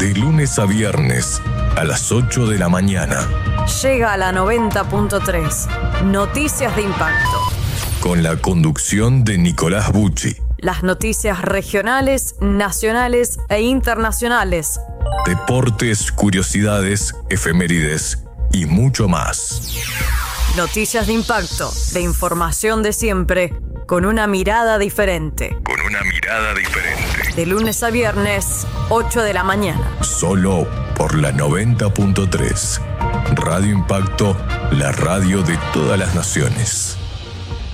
De lunes a viernes, a las 8 de la mañana. Llega a la 90.3. Noticias de Impacto. Con la conducción de Nicolás Bucci. Las noticias regionales, nacionales e internacionales. Deportes, curiosidades, efemérides y mucho más. Noticias de Impacto, de información de siempre, con una mirada diferente. De lunes a viernes, 8 de la mañana. Solo por la 90.3. Radio Impacto, la radio de todas las naciones.